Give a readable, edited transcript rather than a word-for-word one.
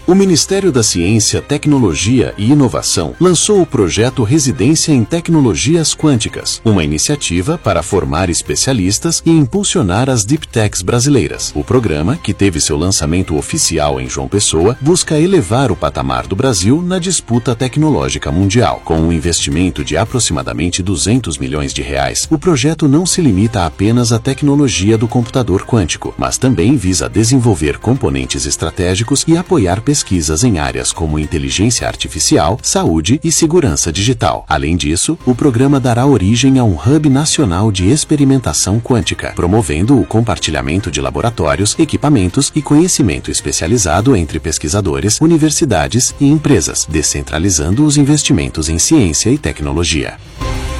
O Ministério da Ciência, Tecnologia e Inovação lançou o projeto Residência em Tecnologias Quânticas, uma iniciativa para formar especialistas e impulsionar as Deep Techs brasileiras. O programa, que teve seu lançamento oficial em João Pessoa, busca elevar o patamar do Brasil na disputa tecnológica mundial. Com um investimento de aproximadamente R$200 milhões, o projeto não se limita apenas à tecnologia do computador quântico, mas também visa desenvolver componentes estratégicos e apoiar pesquisas em áreas como inteligência artificial, saúde e segurança digital. Além disso, o programa dará origem a um hub nacional de experimentação quântica, promovendo o compartilhamento de laboratórios, equipamentos e conhecimento especializado entre pesquisadores, universidades e empresas, descentralizando os investimentos em ciência e tecnologia.